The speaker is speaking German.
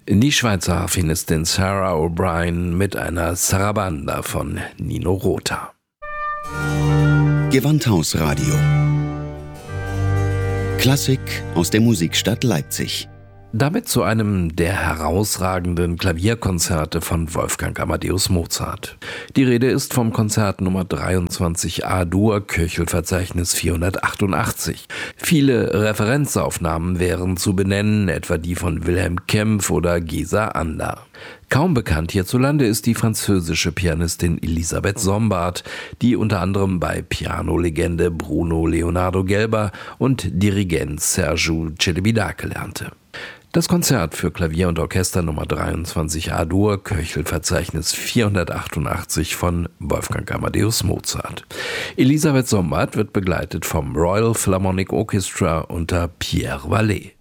Die Schweizer Harfenistin Sarah O'Brien mit einer Sarabanda von Nino Rota. Gewandhausradio. Klassik aus der Musikstadt Leipzig. Damit zu einem der herausragenden Klavierkonzerte von Wolfgang Amadeus Mozart. Die Rede ist vom Konzert Nummer 23 A-Dur, Köchelverzeichnis 488. Viele Referenzaufnahmen wären zu benennen, etwa die von Wilhelm Kempff oder Gesa Ander. Kaum bekannt hierzulande ist die französische Pianistin Elisabeth Sombart, die unter anderem bei Pianolegende Bruno Leonardo Gelber und Dirigent Sergiu Celibidache lernte. Das Konzert für Klavier und Orchester Nummer 23 A-Dur, Köchelverzeichnis 488 von Wolfgang Amadeus Mozart. Elisabeth Sombart wird begleitet vom Royal Philharmonic Orchestra unter Pierre Vallet.